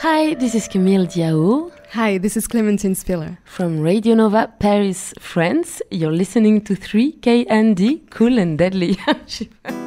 Hi, this is Camille Diao. Hi, this is Clémentine Spiller. From Radio Nova, Paris, France. You're listening to 3KND, Cool and Deadly.